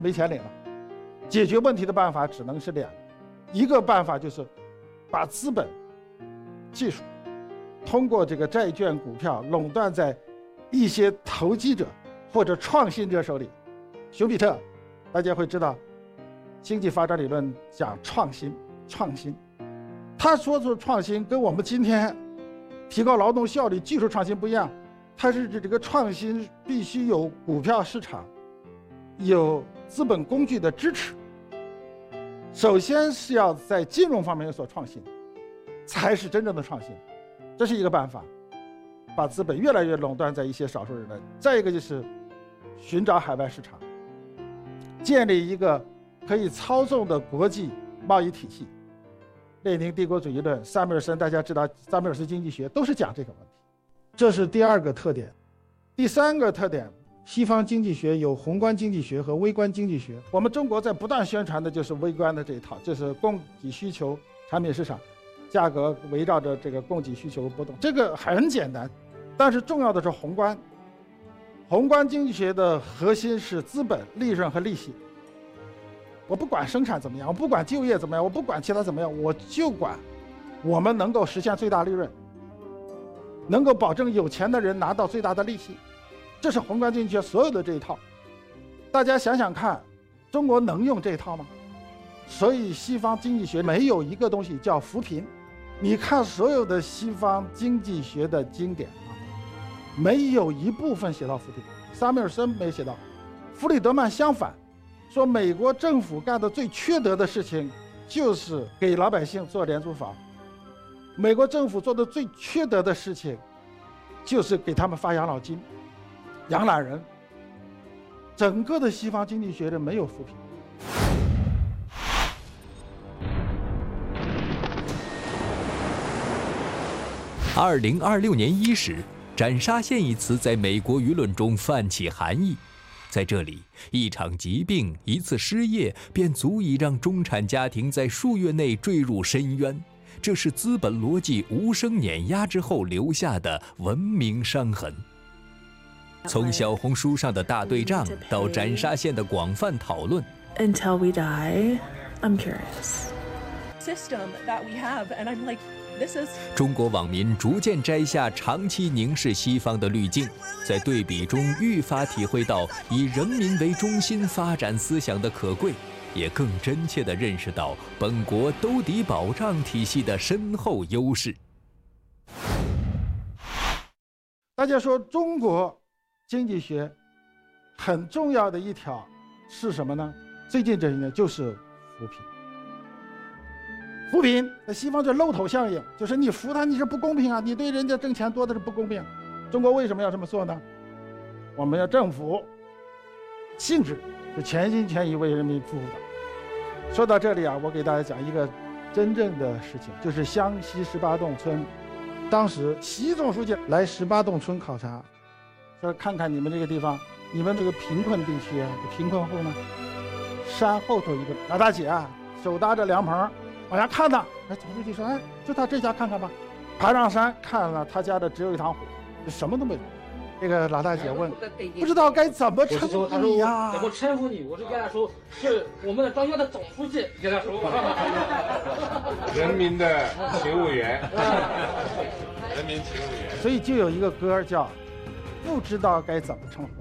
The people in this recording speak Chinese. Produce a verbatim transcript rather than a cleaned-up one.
没钱领了。解决问题的办法只能是两个，一个办法就是把资本、技术通过这个债券、股票垄断在一些投机者或者创新者手里。熊彼特，大家会知道，经济发展理论讲创新，创新。他说出创新跟我们今天提高劳动效率、技术创新不一样，它是指这个创新必须有股票市场、有资本工具的支持。首先是要在金融方面有所创新，才是真正的创新，这是一个办法，把资本越来越垄断在一些少数人的。再一个就是寻找海外市场，建立一个可以操纵的国际贸易体系。列宁帝国主义论，萨缪尔森大家知道，萨缪尔斯经济学都是讲这个问题。这是第二个特点。第三个特点，西方经济学有宏观经济学和微观经济学，我们中国在不断宣传的就是微观的这一套，就是供给需求产品市场，价格围绕着这个供给需求波动，这个很简单。但是重要的是宏观，宏观经济学的核心是资本、利润和利息。我不管生产怎么样，我不管就业怎么样，我不管其他怎么样，我就管我们能够实现最大利润，能够保证有钱的人拿到最大的利息。这是宏观经济学所有的这一套。大家想想看，中国能用这一套吗？所以西方经济学没有一个东西叫扶贫。你看所有的西方经济学的经典啊，没有一部分写到扶贫。萨缪尔森没写到，弗里德曼相反说，美国政府干的最缺德的事情就是给老百姓做廉租房。美国政府做的最缺德的事情就是给他们发养老金、养懒人。整个的西方经济学人没有扶贫。 二零二六年伊始，斩沙县一词在美国舆论中泛起寒意。在这里，一场疾病、一次失业，便足以让中产家庭在数月内坠入深渊。这是资本逻辑无声碾压之后留下的文明伤痕。从小红书上的大对仗到斩沙县的广泛讨论 ，Until we die, I'm curious. System that we have, and I'm like, this is. 中国网民逐渐摘下长期凝视西方的滤镜，在对比中愈发体会到以人民为中心发展思想的可贵，也更真切地认识到本国兜底保障体系的深厚优势。 大家说中国经济学很重要的一条是什么呢？最近这些年就是扶贫。扶贫在西方叫漏斗效应，就是你扶他你是不公平啊，你对人家挣钱多的是不公平。中国为什么要这么做呢？我们要政府性质是全心全意为人民服务的。说到这里啊，我给大家讲一个真正的事情，就是湘西十八洞村，当时习总书记来十八洞村考察，说看看你们这个地方，你们这个贫困地区啊，贫困户呢，山后头一个老大姐啊，手搭着凉棚往下看呢。哎，总书记说，哎，就他这家看看吧。爬上山看了他家的只有一塘湖，什么都没有。这个老大姐问，不知道该怎么称呼你呀？ 怎么称呼你？我就跟他说，是我们张家的总书记，跟他说， 人民的勤务员，人民勤务员。 所以就有一个歌叫，不知道该怎么称呼。